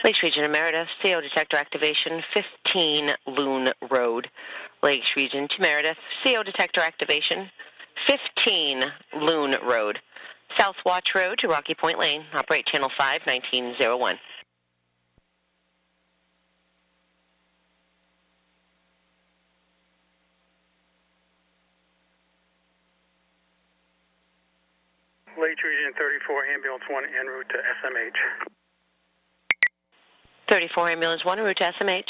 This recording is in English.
Lakes Region of Meredith, CO detector activation, 15 Loon Road. Lakes Region to Meredith, CO detector activation, 15 Loon Road. South Watch Road to Rocky Point Lane. Operate Channel 5, 1901. Lakes Region 34, Ambulance 1 en route to SMH. 34 Ambulance 1 en route to SMH.